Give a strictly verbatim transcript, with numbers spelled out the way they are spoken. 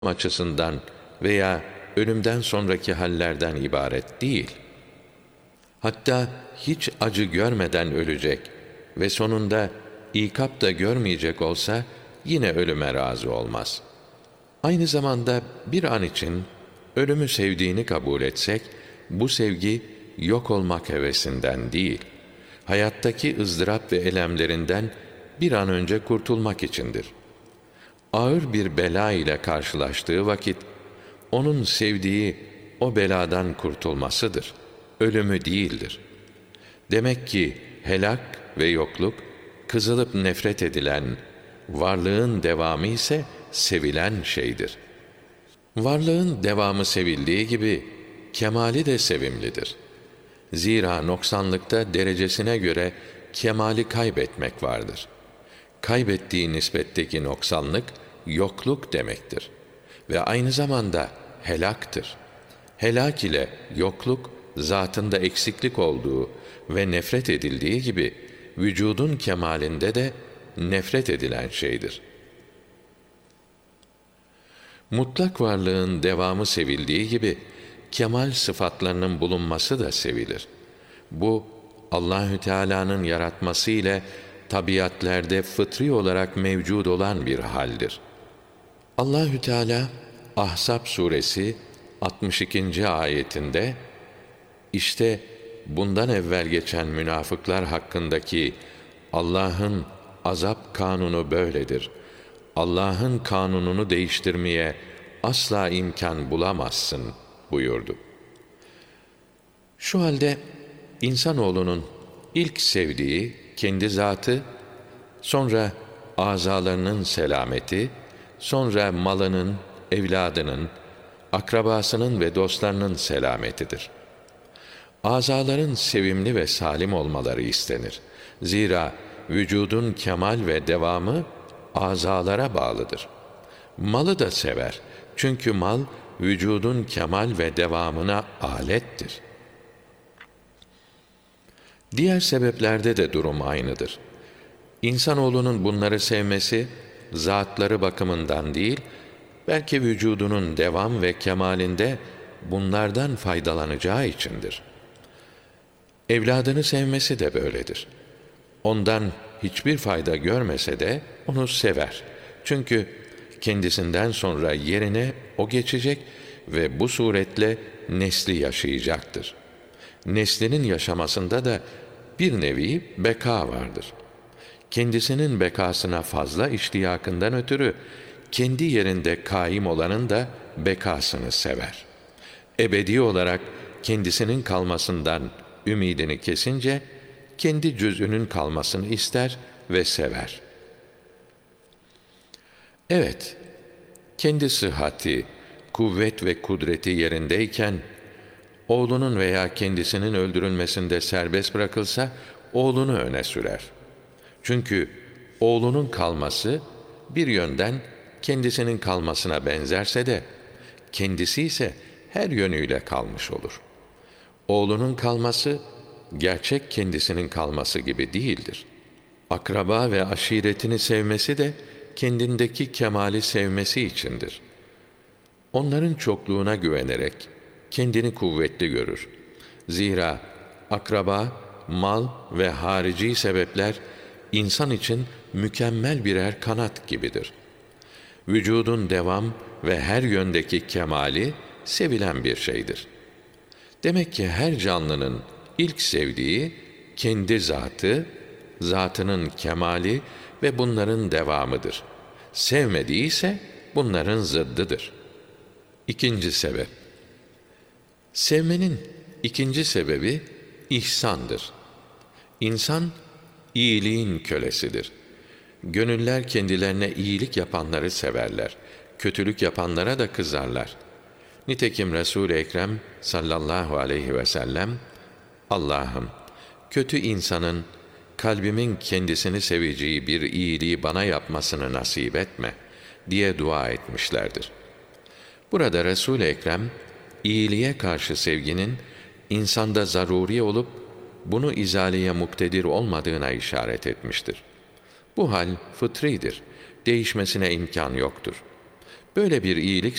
açısından veya ölümden sonraki hallerden ibaret değil. Hatta hiç acı görmeden ölecek ve sonunda ikap da görmeyecek olsa yine ölüme razı olmaz. Aynı zamanda bir an için ölümü sevdiğini kabul etsek, bu sevgi yok olmak hevesinden değil, hayattaki ızdırap ve elemlerinden bir an önce kurtulmak içindir. Ağır bir bela ile karşılaştığı vakit, onun sevdiği o beladan kurtulmasıdır, ölümü değildir. Demek ki helak ve yokluk, kızılıp nefret edilen, varlığın devamı ise sevilen şeydir. Varlığın devamı sevildiği gibi, kemali de sevimlidir. Zira noksanlıkta derecesine göre kemali kaybetmek vardır. Kaybettiği nispetteki noksanlık, yokluk demektir. Ve aynı zamanda helaktır. Helak ile yokluk, zatında eksiklik olduğu ve nefret edildiği gibi, vücudun kemalinde de nefret edilen şeydir. Mutlak varlığın devamı sevildiği gibi, kemal sıfatlarının bulunması da sevilir. Bu, Allahü Teala'nın yaratması ile tabiatlerde fıtri olarak mevcud olan bir haldir. Allahü Teala Ahzab suresi altmış ikinci ayetinde işte bundan evvel geçen münafıklar hakkındaki Allah'ın azap kanunu böyledir. Allah'ın kanununu değiştirmeye asla imkan bulamazsın buyurdu. Şu halde insanoğlunun ilk sevdiği kendi zatı, sonra azalarının selameti, sonra malının, evladının, akrabasının ve dostlarının selametidir. Azaların sevimli ve salim olmaları istenir. Zira vücudun kemal ve devamı azalara bağlıdır. Malı da sever. Çünkü mal vücudun kemal ve devamına alettir. Diğer sebeplerde de durum aynıdır. İnsanoğlunun bunları sevmesi, zatları bakımından değil, belki vücudunun devam ve kemalinde bunlardan faydalanacağı içindir. Evladını sevmesi de böyledir. Ondan hiçbir fayda görmese de onu sever. Çünkü kendisinden sonra yerine o geçecek ve bu suretle nesli yaşayacaktır. Neslinin yaşamasında da bir nevi beka vardır. Kendisinin bekasına fazla iştiyakından ötürü kendi yerinde kaim olanın da bekasını sever. Ebedi olarak kendisinin kalmasından ümidini kesince kendi cüz'ünün kalmasını ister ve sever. Evet, kendi sıhhati, kuvvet ve kudreti yerindeyken oğlunun veya kendisinin öldürülmesinde serbest bırakılsa oğlunu öne sürer. Çünkü oğlunun kalması bir yönden kendisinin kalmasına benzerse de kendisi ise her yönüyle kalmış olur. Oğlunun kalması gerçek kendisinin kalması gibi değildir. Akraba ve aşiretini sevmesi de kendindeki kemali sevmesi içindir. Onların çokluğuna güvenerek kendini kuvvetli görür. Zira akraba, mal ve harici sebepler insan için mükemmel birer kanat gibidir. Vücudun devam ve her yöndeki kemali sevilen bir şeydir. Demek ki her canlının ilk sevdiği kendi zatı, zatının kemali ve bunların devamıdır. Sevmediği ise bunların zıddıdır. İkinci sebep. Sevmenin ikinci sebebi ihsandır. İnsan iyiliğin kölesidir. Gönüller kendilerine iyilik yapanları severler. Kötülük yapanlara da kızarlar. Nitekim Resul-i Ekrem sallallahu aleyhi ve sellem, Allah'ım, kötü insanın kalbimin kendisini seveceği bir iyiliği bana yapmasını nasip etme diye dua etmişlerdir. Burada Resul-i Ekrem, iyiliğe karşı sevginin insanda zaruri olup bunu izaleye muktedir olmadığına işaret etmiştir. Bu hal fıtridir, değişmesine imkan yoktur. Böyle bir iyilik